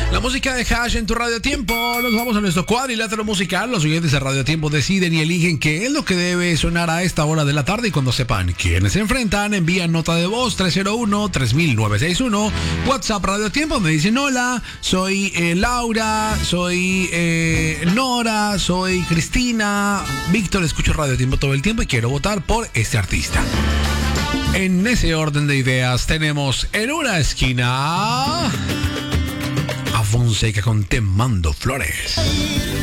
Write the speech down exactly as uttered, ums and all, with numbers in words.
La música de Hash en tu Radio Tiempo. Nos vamos a nuestro cuadrilátero musical. Los oyentes de Radio Tiempo deciden y eligen qué es lo que debe sonar a esta hora de la tarde. Y cuando sepan quiénes se enfrentan, envían nota de voz tres cero uno, tres mil novecientos sesenta y uno. WhatsApp Radio Tiempo. Me dicen: hola, soy eh, Laura, soy eh, Nora, soy Cristina. Víctor, escucho Radio Tiempo todo el tiempo y quiero votar por este artista. En ese orden de ideas tenemos en una esquina a Fonseca con Te Mando Flores.